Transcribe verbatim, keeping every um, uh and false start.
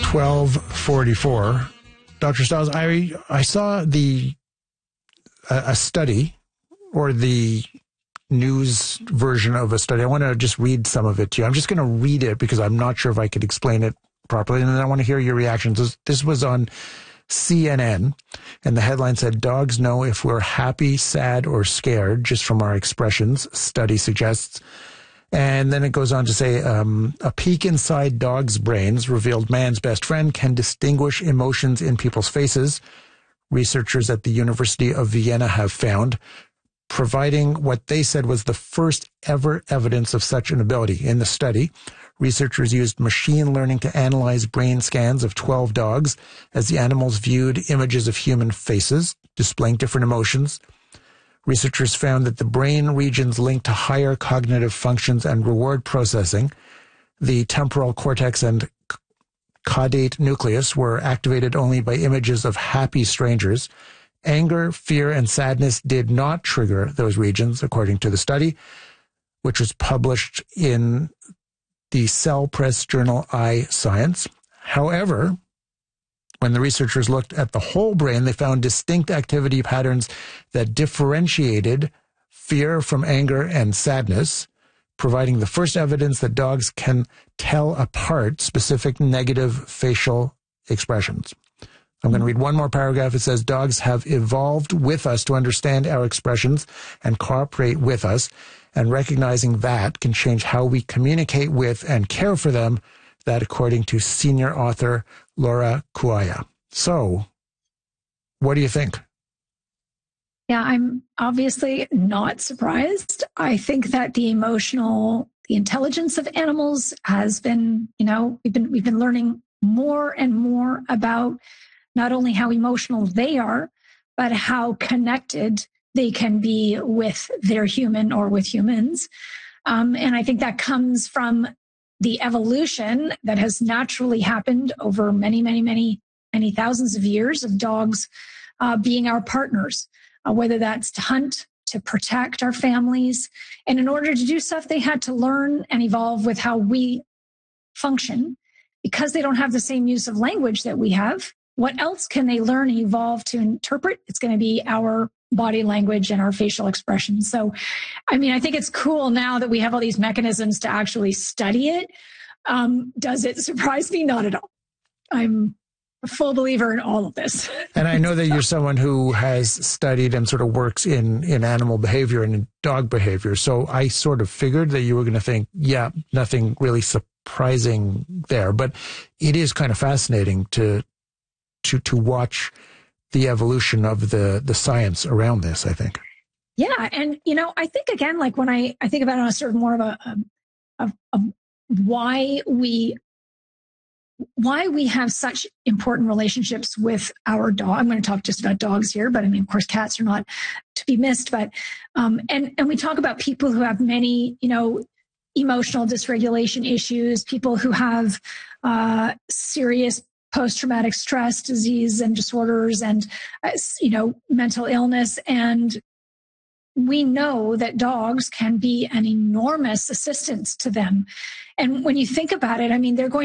twelve forty-four. Doctor Stiles, I I saw the a, a study or the news version of a study. I want to just read some of it to you. I'm just going to read it because I'm not sure if I could explain it properly, and then I want to hear your reactions. This, this was on C N N, and the headline said, "Dogs know if we're happy, sad, or scared just from our expressions, study suggests." And then it goes on to say, um, a peek inside dogs' brains revealed man's best friend can distinguish emotions in people's faces. Researchers at the University of Vienna have found, providing what they said was the first ever evidence of such an ability. In the study, researchers used machine learning to analyze brain scans of twelve dogs as the animals viewed images of human faces, displaying different emotions. Researchers found that the brain regions linked to higher cognitive functions and reward processing, the temporal cortex and caudate nucleus, were activated only by images of happy strangers. Anger, fear, and sadness did not trigger those regions, according to the study, which was published in the Cell Press journal iScience. However, when the researchers looked at the whole brain, they found distinct activity patterns that differentiated fear from anger and sadness, providing the first evidence that dogs can tell apart specific negative facial expressions. I'm going to read one more paragraph. It says, dogs have evolved with us to understand our expressions and cooperate with us, and recognizing that can change how we communicate with and care for them. That, according to senior author Laura Kuaya. So, what do you think? Yeah, I'm obviously not surprised. I think that the emotional, the intelligence of animals has been, you know, we've been we've been learning more and more about not only how emotional they are, but how connected they can be with their human or with humans. Um, and I think that comes from the evolution that has naturally happened over many, many, many, many thousands of years of dogs uh, being our partners, uh, whether that's to hunt, to protect our families. And in order to do stuff, they had to learn and evolve with how we function. Because they don't have the same use of language that we have, what else can they learn and evolve to interpret? It's going to be our body language and our facial expressions. So, I mean, I think it's cool now that we have all these mechanisms to actually study it. Um, does it surprise me? Not at all. I'm a full believer in all of this. And I know that you're someone who has studied and sort of works in, in animal behavior and in dog behavior. So I sort of figured that you were going to think, yeah, nothing really surprising there. But it is kind of fascinating to to to watch the evolution of the, the science around this, I think. Yeah. And, you know, I think, again, like when I, I think about it on a sort of more of a, of, of why we, why we have such important relationships with our dog. I'm going to talk just about dogs here, but I mean, of course, cats are not to be missed, but, um, and, and we talk about people who have many, you know, emotional dysregulation issues, people who have, uh, serious post-traumatic stress disease and disorders and, uh, you know, mental illness. And we know that dogs can be an enormous assistance to them. And when you think about it, I mean, they're going